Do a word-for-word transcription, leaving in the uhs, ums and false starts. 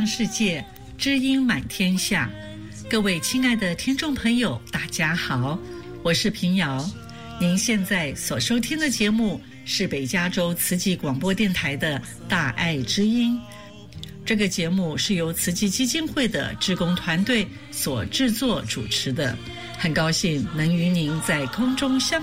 向世界，知音满天下。各位亲爱的听众朋友，大家好，我是平遥。您现在所收听的节目是北加州慈济广播电台的大爱之音。这个节目是由慈济基金会的志工团队所制作主持的，很高兴能与您在空中相